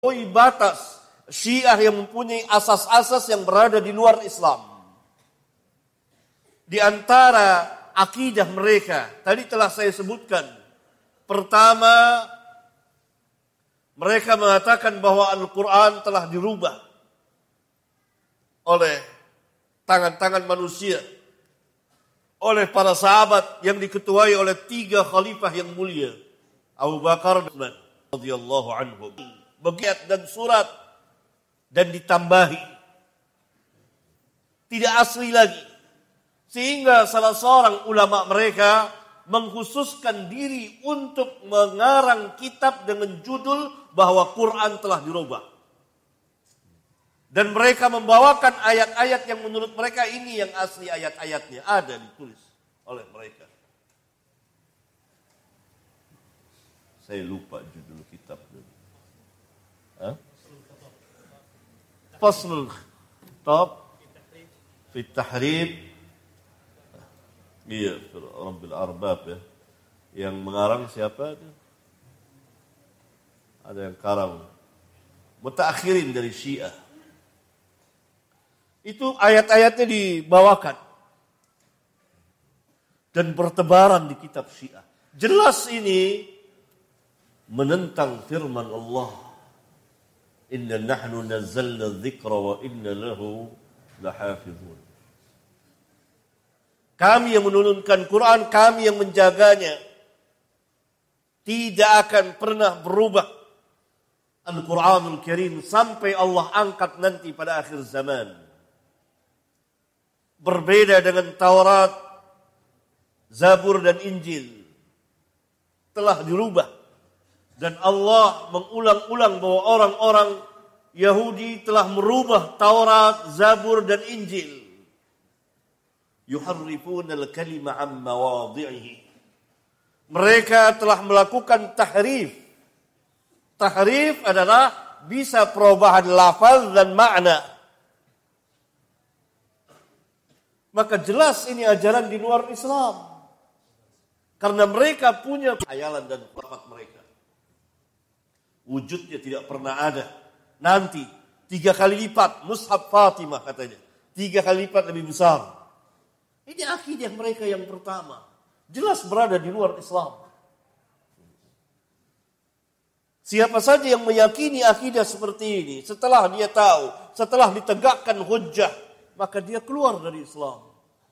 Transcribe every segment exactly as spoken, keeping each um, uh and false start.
batas Syiah yang mempunyai asas-asas yang berada di luar Islam. Di antara akidah mereka, tadi telah saya sebutkan. Pertama, mereka mengatakan bahwa Al-Quran telah dirubah oleh tangan-tangan manusia, oleh para sahabat yang diketuai oleh tiga khalifah yang mulia, Abu Bakar dan Utsman radhiyallahu anhum. Begiat dan surat dan ditambahi, tidak asli lagi, sehingga salah seorang ulama mereka mengkhususkan diri untuk mengarang kitab dengan judul bahwa Quran telah dirubah. Dan mereka membawakan ayat-ayat yang menurut mereka ini yang asli ayat-ayatnya, ada ditulis oleh mereka. Saya lupa judul kitabnya. Hah? Faslul Khitab fi Tahrib. Iya, Rabbil Arbab ya. Yang mengarang siapa? Ada yang karang mutakhirin dari Syiah. Itu ayat-ayatnya dibawakan dan bertebaran di kitab Syiah. Jelas ini menentang firman Allah. Inna nahnu nazzalna dzikra wa inna lahu lahafizun. Kami yang menurunkan Quran, kami yang menjaganya. Tidak akan pernah berubah Al-Quranul Karim sampai Allah angkat nanti pada akhir zaman. Berbeda dengan Taurat, Zabur dan Injil. Telah dirubah. Dan Allah mengulang-ulang bahwa orang-orang Yahudi telah merubah Taurat, Zabur dan Injil. Yuharrifuna al-kalima an mawadhi'ihi. Mereka telah melakukan tahrif. Tahrif adalah bisa perubahan lafaz dan makna. Maka jelas ini ajaran di luar Islam. Karena mereka punya khayalan dan lafaz mereka. Wujudnya tidak pernah ada. Nanti tiga kali lipat mushaf Fatimah katanya. Tiga kali lipat lebih besar. Ini akidah mereka yang pertama. Jelas berada di luar Islam. Siapa saja yang meyakini akidah seperti ini, setelah dia tahu, setelah ditegakkan hujjah, maka dia keluar dari Islam.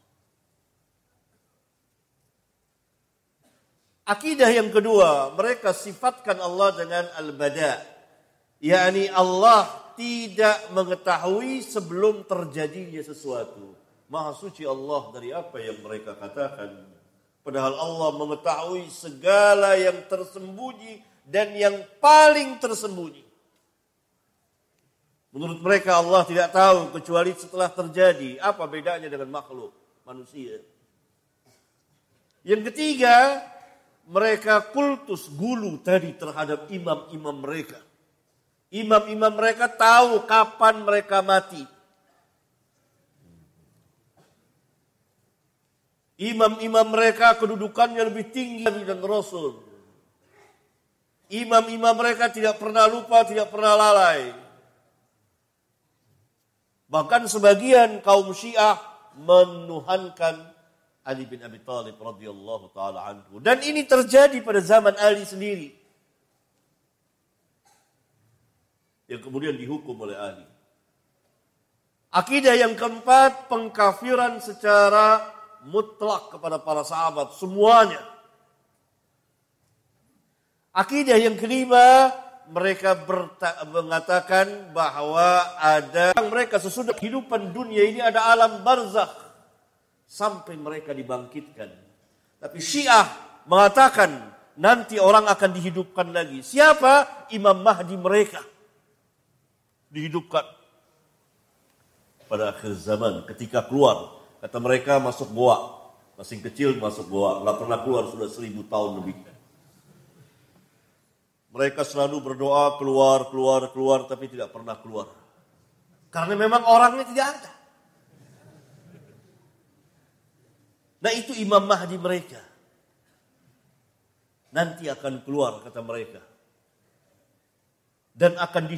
Akidah yang kedua, mereka sifatkan Allah dengan al-bada. yakni Allah tidak mengetahui sebelum terjadinya sesuatu. Maha suci Allah dari apa yang mereka katakan. Padahal Allah mengetahui segala yang tersembunyi dan yang paling tersembunyi. Menurut mereka Allah tidak tahu kecuali setelah terjadi. Apa bedanya dengan makhluk manusia? Yang ketiga, mereka kultus gulu tadi terhadap imam-imam mereka. Imam-imam mereka tahu kapan mereka mati. Imam-imam mereka kedudukannya lebih tinggi dari Rasul. Imam-imam mereka tidak pernah lupa, tidak pernah lalai. Bahkan sebagian kaum Syiah menuhankan Ali bin Abi Thalib radhiyallahu taala anhu. Dan ini terjadi pada zaman Ali sendiri. Yang kemudian dihukum oleh Ali. Akidah yang keempat, pengkafiran secara mutlak kepada para sahabat semuanya. Akidah yang kelima, mereka berta- mengatakan bahwa ada mereka sesudah kehidupan dunia ini ada alam barzakh sampai mereka dibangkitkan. Tapi Syiah mengatakan nanti orang akan dihidupkan lagi. Siapa? Imam Mahdi mereka dihidupkan pada akhir zaman ketika keluar. Kata mereka masuk goa, masih kecil masuk goa, nggak pernah keluar sudah seribu tahun lebih. Mereka selalu berdoa keluar, keluar, keluar, tapi tidak pernah keluar. Karena memang orangnya tidak ada. Nah itu Imam Mahdi mereka. Nanti akan keluar kata mereka. Dan akan di